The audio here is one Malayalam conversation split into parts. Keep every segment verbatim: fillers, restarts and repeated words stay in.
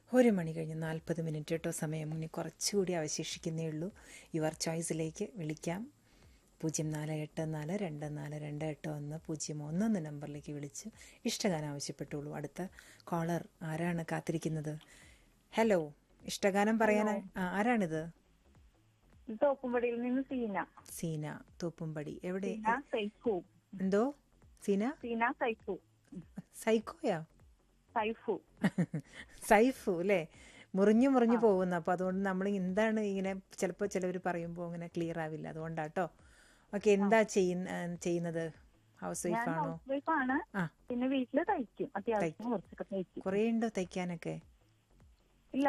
ഒരു മണി കഴിഞ്ഞ് നാൽപ്പത് മിനിറ്റ് കേട്ടോ സമയം. ഇനി കുറച്ചുകൂടി അവശേഷിക്കുന്നേ ഉള്ളൂ. യുവർ ചോയ്സിലേക്ക് വിളിക്കാം. പൂജ്യം നാല് എട്ട് നാല് രണ്ട് നാല് രണ്ട് എട്ട് ഒന്ന് പൂജ്യം ഒന്ന് എന്ന നമ്പറിലേക്ക് വിളിച്ച് ഇഷ്ടഗാനം ആവശ്യപ്പെട്ടുള്ളൂ. അടുത്ത കോളർ ആരാണ് കാത്തിരിക്കുന്നത്? ഹലോ, ഇഷ്ടഗാനം പറയാൻ ആരാണിത്? തോപ്പുംപടിയിൽ നിന്ന് സീന. സീന, തോപ്പുംപടി. എവിടെ? സൈഫു. എന്തോ? സീന സീന സൈഫു. സൈക്കോയാ? സൈഫു. സൈഫു അല്ലേ? മുറിഞ്ഞു മുറിഞ്ഞു പോകുന്നു. അപ്പോൾ അതുകൊണ്ട് നമ്മൾ എന്താണ് ഇങ്ങനെ ചിലപ്പോൾ ചിലവർ പറയുമ്പോൾ അങ്ങനെ ക്ലിയർ ആവില്ല, അതുകൊണ്ടാട്ടോ. ഓക്കെ, എന്താ ചെയ്യുന്നത്? ഹൗസ് വൈഫ് ആണോ? വൈഫാണ്. പിന്നെ വീട്ടില് തയ്ക്കും, അത്യാവശ്യം കുറച്ചൊക്കെ തയ്ക്കും. കുറേ ഉണ്ടോ തയ്ക്കാനൊക്കെ? ഇല്ല,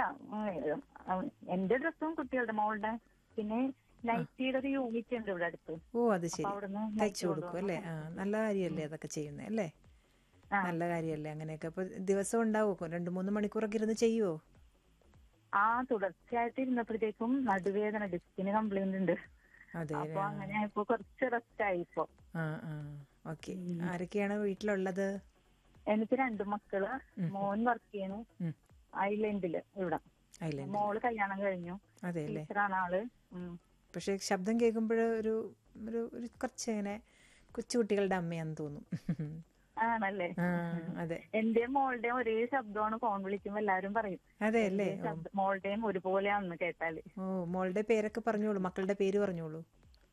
എന്റെ ഡ്രസ്സും കുട്ടികളുടെ മോളുടെ, പിന്നെ നൈറ്റിയുടെ ഒരു യൂണിറ്റ് ഉണ്ട് ഇവിടെ അടുത്ത്. ഓ, അത് ശരി. തയ്ച്ചു കൊടുക്കും അല്ലേ? ആ, നല്ല കാര്യമല്ലേ അതൊക്കെ ചെയ്യുന്നത് അല്ലേ? നല്ല കാര്യമല്ലേ അങ്ങനെയൊക്കെ. അപ്പൊ ദിവസം ഉണ്ടാവുമോ? രണ്ടു മൂന്ന് മണിക്കൂറൊക്കെ ഇരുന്ന് ചെയ്യുവോ? ആ, തുടർച്ചയായിട്ട് ഇരുന്നപ്പോഴത്തേക്കും നടുവേദന, ഡിസ്കിന് കംപ്ലൈന്റ് ഉണ്ട്. അതെ, അപ്പൊ അങ്ങനെ ഇപ്പൊ കുറച്ച് റെസ്റ്റ് ആയി ഇപ്പൊ. ആ ആ ഓക്കെ. ആരൊക്കെയാണ് വീട്ടിലുള്ളത്? എനിക്ക് രണ്ടു മക്കള്. മോൻ വർക്ക് ചെയ്യണു ഐലൻഡില് ഇവിടെ. മോള് കല്യാണം കഴിഞ്ഞു. ടീച്ചറാണ് ആള്. പക്ഷെ ശബ്ദം കേൾക്കുമ്പോൾ ഒരു ഒരു കുറച്ച് ഇങ്ങനെ കൊച്ചുകുട്ടികളുടെ അമ്മയാന്ന് തോന്നും. ആണല്ലേ? അതെ. എന്റെ മോളുടെയും ഒരേ ശബ്ദമാണ്. ഫോൺ വിളിക്കുമ്പോ എല്ലാരും പറയും അതെ അല്ലേ? മോളുടെയും ഒരുപോലെയാണെന്ന് കേട്ടാല്. ഓ, മോളുടെ പേരൊക്കെ പറഞ്ഞോളൂ, മക്കളുടെ പേര് പറഞ്ഞോളൂ.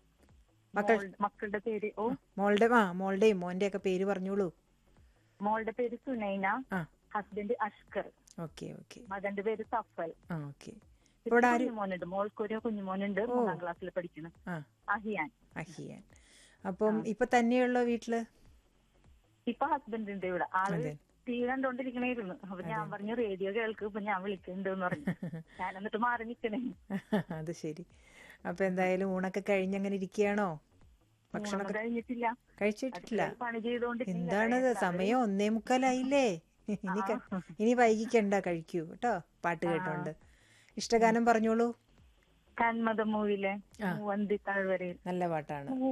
മക്കളുടെ പേര്? ഓ, മോളുടെ ആ മോളുടെയും മോന്റെ ഒക്കെ പേര് പറഞ്ഞോളൂ. മോളുടെ പേര് Sunaina, husband Ashkar. Okay okay. മകന്റെ പേര് സഫൽ. ഓക്കെ. കുഞ്ഞുമോനുണ്ട്, മോൾക്കൊരു കുഞ്ഞുമോനുണ്ട്, മൂന്നാം ക്ലാസ്സിൽ പഠിക്കണം. അഹിയാൻ. അഹിയാൻ. അപ്പം ഇപ്പൊ തന്നെയുള്ളോ വീട്ടില്? ഇപ്പൊ ഹസ്ബൻഡ് ഉണ്ട് ഇവിടെ. ആള് ടി വി കണ്ടോണ്ടിരിക്കണായിരുന്നു. അപ്പൊ ഞാൻ പറഞ്ഞു റേഡിയോ കേൾക്ക്, ഇപ്പൊ ഞാൻ വിളിക്കുന്നുണ്ടെന്ന് പറഞ്ഞു. ഞാൻ എന്നിട്ട് മാറി നിക്കണേ. അത് ശരി. അപ്പൊ എന്തായാലും ഊണൊക്കെ കഴിഞ്ഞങ്ങനെ ഇരിക്കുകയാണോ? ഭക്ഷണം കഴിഞ്ഞിട്ടില്ല. കഴിച്ചിട്ടില്ല? പണി ചെയ്തോണ്ടിരിക്കും. എന്താണത്, സമയം ഒന്നേ മുക്കാലായില്ലേ? ഇനി ഇനി വൈകിക്കണ്ട, കഴിക്കൂ കേട്ടോ. പാട്ട് കേട്ടോണ്ട്. ഇഷ്ടഗാനം പറഞ്ഞോളൂ. കന്മത മൂവിലെ വന്തി താഴ്വരയിൽ. നല്ല പാട്ടാണ്.